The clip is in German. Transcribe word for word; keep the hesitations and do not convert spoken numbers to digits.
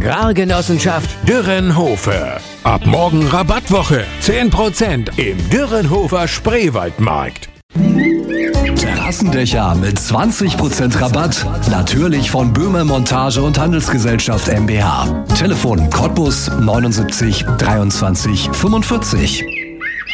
Agrargenossenschaft Dürrenhofer. Ab morgen Rabattwoche. zehn Prozent im Dürrenhofer Spreewaldmarkt. Terrassendächer mit zwanzig Prozent Rabatt. Natürlich von Böhmer Montage und Handelsgesellschaft M B H. Telefon Cottbus neunundsiebzig dreiundzwanzig fünfundvierzig.